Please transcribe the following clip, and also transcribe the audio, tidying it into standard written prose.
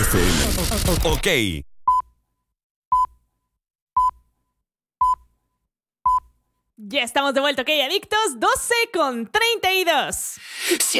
FM. Ok. Ya estamos de vuelta, ok, adictos, 12:32.